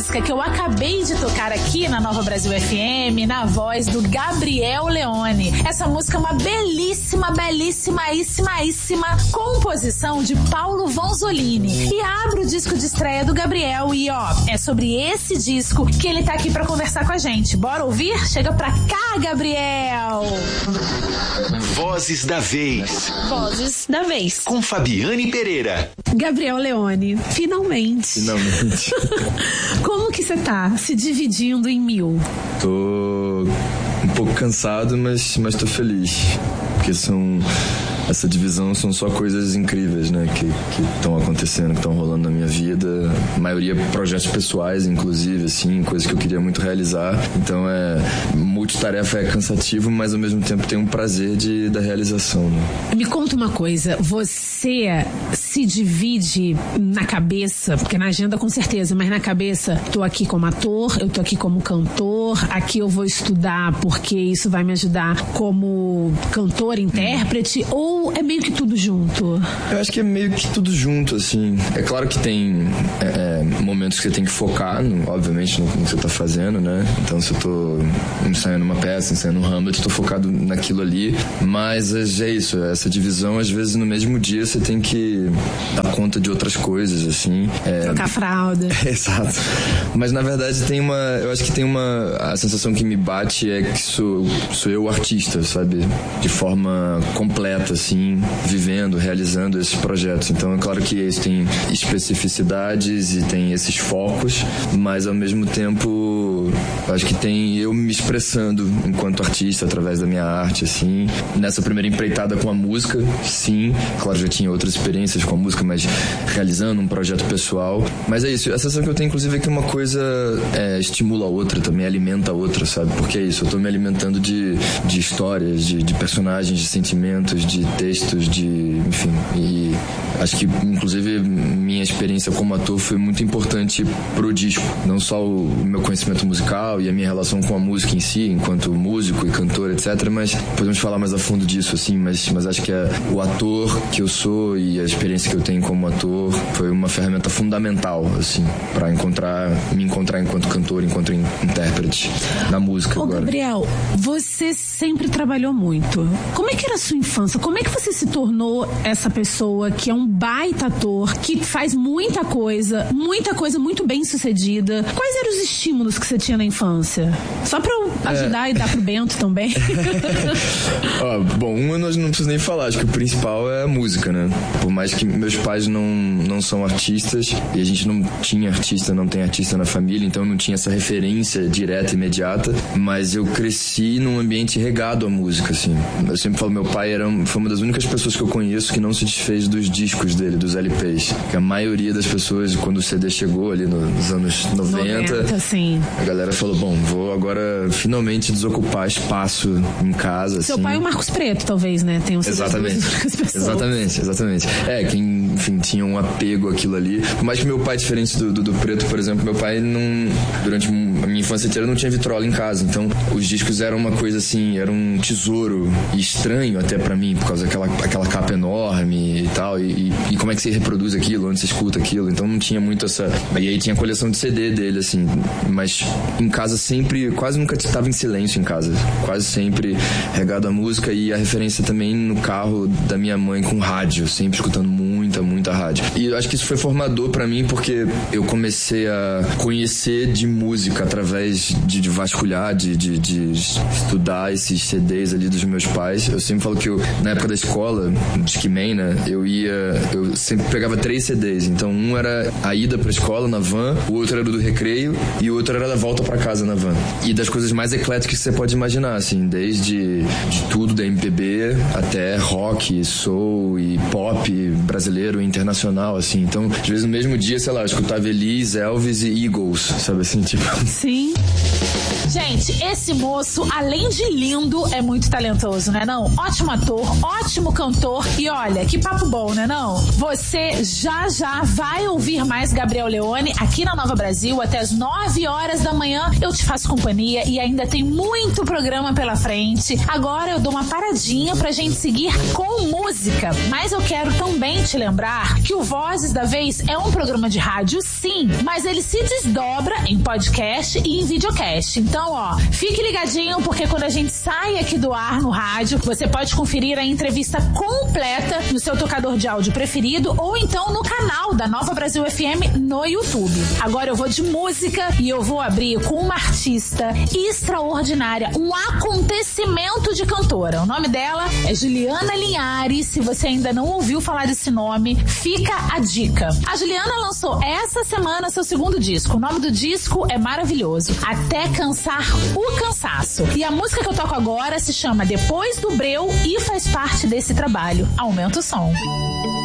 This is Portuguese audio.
música que eu acabei de tocar aqui na Nova Brasil FM, na voz do Gabriel Leone. Essa música é uma belíssima composição de Paulo Vanzolini. E abre o disco de estreia do Gabriel e, é sobre esse disco que ele tá aqui pra conversar com a gente. Bora ouvir? Chega pra cá, Gabriel! Vozes da Vez. Vozes da Vez. Com Fabiane Pereira. Gabriel Leone, finalmente. Como que você tá se dividindo em 1000? Tô um pouco cansado, mas tô feliz. Porque essa divisão são só coisas incríveis, né? Que estão acontecendo, que estão rolando na minha vida. A maioria projetos pessoais, inclusive, assim, coisas que eu queria muito realizar. Então multitarefa é cansativo, mas ao mesmo tempo tem um prazer da realização, né? Me conta uma coisa, você se divide na cabeça, porque na agenda com certeza, mas na cabeça, tô aqui como ator, eu tô aqui como cantor, aqui eu vou estudar porque isso vai me ajudar como cantor, intérprete, ou é meio que tudo junto? Eu acho que é meio que tudo junto, assim. É claro que tem momentos que você tem que focar, obviamente, no que você tá fazendo, né? Então, se eu tô ensaiando uma peça, ensaiando um Hamlet, eu tô focado naquilo ali. Mas é isso, essa divisão, às vezes, no mesmo dia, você tem que dar conta de outras coisas, assim. Trocar fralda. Exato. Mas, na verdade, eu acho que a sensação que me bate é que sou eu artista, sabe? De forma completa, assim, vivendo, realizando esses projetos. Então, é claro que isso tem especificidades e tem esses focos, mas ao mesmo tempo, acho que tem eu me expressando enquanto artista através da minha arte, assim. Nessa primeira empreitada com a música, sim, claro, já tinha outras experiências com a música, mas realizando um projeto pessoal. Mas é isso, a sensação que eu tenho, inclusive, é que uma coisa estimula a outra, também alimenta a outra, sabe? Porque é isso, eu tô me alimentando de histórias, de personagens, de sentimentos, de textos, enfim, e acho que, inclusive, minha experiência como ator foi muito importante pro disco, não só o meu conhecimento musical e a minha relação com a música em si, enquanto músico e cantor, etc, mas podemos falar mais a fundo disso, assim, mas acho que o ator que eu sou e a experiência que eu tenho como ator foi uma ferramenta fundamental, assim, pra me encontrar enquanto cantor, enquanto intérprete na música. Ô, agora. Gabriel, você sempre trabalhou muito. Como é que era a sua infância? Como é que você se tornou essa pessoa que é um baita ator, que faz muita coisa muito bem sucedida? Quais eram os estímulos que você tinha na infância? Só pra eu ajudar e dar pro Bento também. Bom, nós não precisamos nem falar, acho que o principal é a música, né? Por mais que meus pais não são artistas, e a gente não tem artista na família, então não tinha essa referência direta, imediata, mas eu cresci num ambiente regado à música, assim. Eu sempre falo, meu pai foi uma das únicas pessoas que eu conheço que não se desfez dos discos dele, dos LPs. Que a maioria das pessoas, quando o CD chegou ali nos anos 90 sim. A galera falou, bom, vou agora finalmente desocupar espaço em casa. Seu assim. pai é o Marcos Preto, talvez, né? Tem um Exatamente. Quem, enfim, tinha um apego àquilo ali. Por mais que meu pai, diferente do Preto, por exemplo, meu pai durante a minha infância inteira não tinha vitrola em casa, então os discos eram uma coisa assim, era um tesouro estranho até pra mim, por causa daquela capa enorme e tal, e como é que você reproduz aquilo, onde você escuta aquilo, então não tinha muito essa... E aí tinha a coleção de CD dele, assim, mas em casa sempre, quase nunca estava em silêncio em casa, quase sempre regado à música, e a referência também no carro da minha mãe com rádio, sempre escutando muita rádio. E eu acho que isso foi formador pra mim, porque eu comecei a conhecer de música através de vasculhar, de estudar esses CDs ali dos meus pais. Eu sempre falo que na época da escola, Discman, né, eu sempre pegava 3 CDs. Então um era a ida pra escola na van, o outro era do recreio e o outro era da volta pra casa na van. E das coisas mais ecléticas que você pode imaginar, assim, desde de tudo da MPB até rock, soul e pop brasileiro e internacional, assim. Então, às vezes no mesmo dia, sei lá, eu escutava Elis, Elvis e Eagles, sabe assim, tipo... Sim. Gente, esse moço, além de lindo, é muito talentoso, né não? Ótimo ator, ótimo cantor e olha, que papo bom, né não? Você já vai ouvir mais Gabriel Leone aqui na Nova Brasil até as 9 horas da manhã. Eu te faço companhia e ainda tem muito programa pela frente. Agora eu dou uma paradinha pra gente seguir com música, mas eu quero também te lembrar que o Vozes da Vez é um programa de rádio, sim, mas ele se desdobra em podcast e em videocast. Então, ó, fique ligadinho porque quando a gente sai aqui do ar no rádio, você pode conferir a entrevista completa no seu tocador de áudio preferido ou então no canal da Nova Brasil FM no YouTube. Agora eu vou de música e eu vou abrir com uma artista extraordinária, um acontecimento de cantora. O nome dela é Juliana Linhares. Se você ainda não ouviu falar desse nome, fica a dica. A Juliana lançou essa semana seu segundo disco. O nome do disco é maravilhoso, Até Cansar o Cansaço. E a música que eu toco agora se chama Depois do Breu e faz parte desse trabalho. Aumenta o som.